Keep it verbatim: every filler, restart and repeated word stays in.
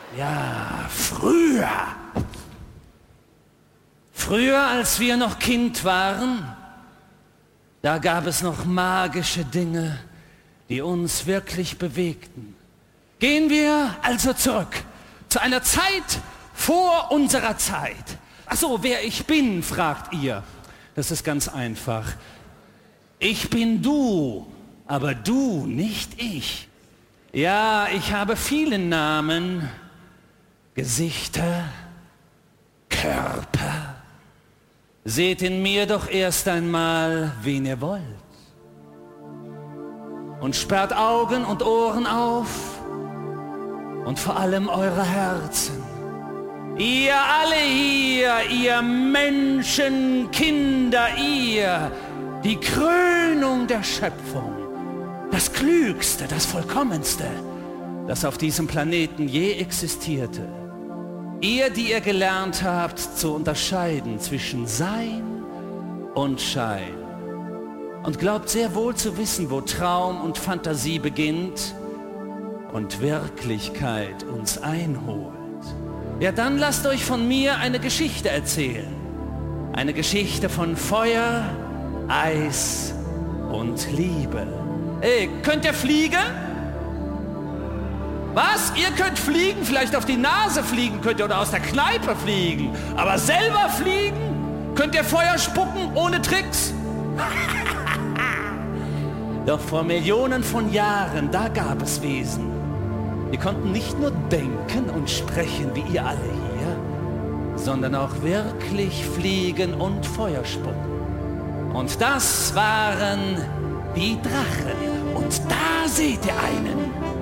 Ja, früher. Früher, als wir noch Kind waren, da gab es noch magische Dinge, die uns wirklich bewegten. Gehen wir also zurück zu einer Zeit vor unserer Zeit. Ach so, wer ich bin, fragt ihr. Das ist ganz einfach. Ich bin du, aber du nicht ich. Ja, ich habe viele Namen, Gesichter, Körper. Seht in mir doch erst einmal, wen ihr wollt. Und sperrt Augen und Ohren auf und vor allem eure Herzen. Ihr alle hier, ihr Menschenkinder, ihr, die Krönung der Schöpfung, das Klügste, das Vollkommenste, das auf diesem Planeten je existierte. Ihr, die ihr gelernt habt zu unterscheiden zwischen Sein und Schein und glaubt sehr wohl zu wissen, wo Traum und Fantasie beginnt und Wirklichkeit uns einholt. Ja, dann lasst euch von mir eine Geschichte erzählen. Eine Geschichte von Feuer, Eis und Liebe. Ey, könnt ihr fliegen? Was? Ihr könnt fliegen? Vielleicht auf die Nase fliegen könnt ihr oder aus der Kneipe fliegen. Aber selber fliegen? Könnt ihr Feuer spucken ohne Tricks? Doch vor Millionen von Jahren, da gab es Wesen. Die konnten nicht nur denken und sprechen wie ihr alle hier, sondern auch wirklich fliegen und Feuer spucken. Und das waren die Drachen. Und da seht ihr einen.